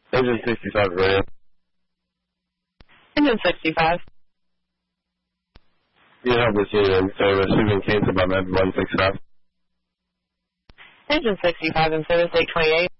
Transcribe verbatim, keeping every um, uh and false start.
Engine sixty-five radio. Engine sixty-five. You have receiving, so receiving cancel by med one six five. Engine sixty-five and service eight twenty-eight.